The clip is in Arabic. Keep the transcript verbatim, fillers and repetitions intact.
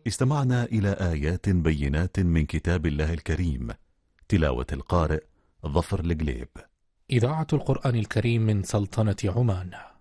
استمعنا إلى آيات بينات من كتاب الله الكريم. تلاوة القارئ ظفر القليب. إذاعة القرآن الكريم من سلطنة عمان.